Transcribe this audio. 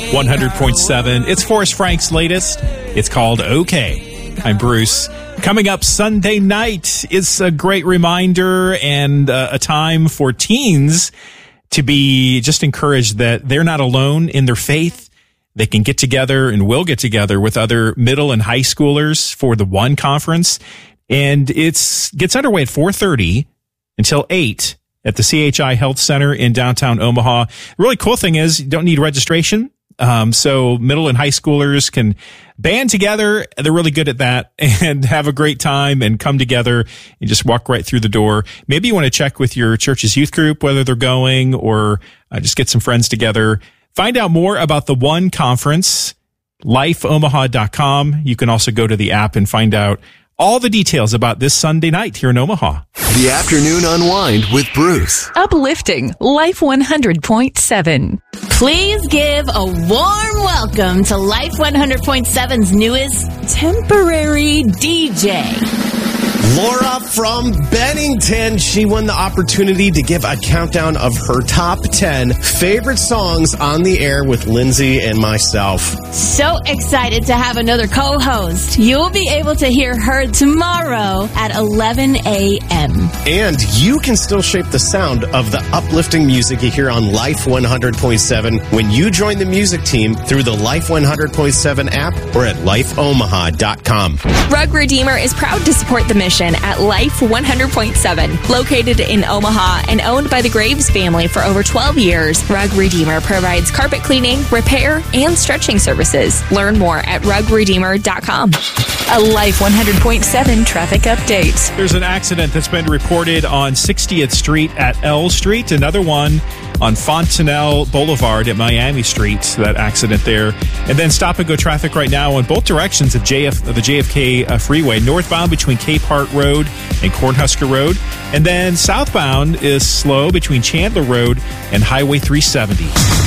100.7. It's Forrest Frank's latest. It's called OK. I'm Bruce. Coming up Sunday night, it's a great reminder and a time for teens to be just encouraged that they're not alone in their faith. They can get together and will get together with other middle and high schoolers for the One Conference. And it gets underway at 4:30 until 8 at the CHI Health Center in downtown Omaha. The really cool thing is you don't need registration. So middle and high schoolers can band together. They're really good at that and have a great time and come together and just walk right through the door. Maybe you want to check with your church's youth group, whether they're going, or just get some friends together. Find out more about the One Conference, lifeomaha.com. You can also go to the app and find out all the details about this Sunday night here in Omaha. The Afternoon Unwind with Bruce. Uplifting Life 100.7. Please give a warm welcome to Life 100.7's newest temporary DJ. Laura from Bennington. She won the opportunity to give a countdown of her top 10 favorite songs on the air with Lindsay and myself. So excited to have another co-host. You'll be able to hear her tomorrow at 11 a.m. And you can still shape the sound of the uplifting music you hear on Life 100.7 when you join the music team through the Life 100.7 app or at lifeomaha.com. Rug Redeemer is proud to support the mission at Life 100.7. Located in Omaha and owned by the Graves family for over 12 years, Rug Redeemer provides carpet cleaning, repair, and stretching services. Learn more at rugredeemer.com. A Life 100.7 traffic update. There's an accident that's been reported on 60th Street at L Street. Another one on Fontanelle Boulevard at Miami Street. That accident there. And then stop and go traffic right now on both directions of the JFK freeway. Northbound between Cape Hart Road and Cornhusker Road. And then southbound is slow between Chandler Road and Highway 370.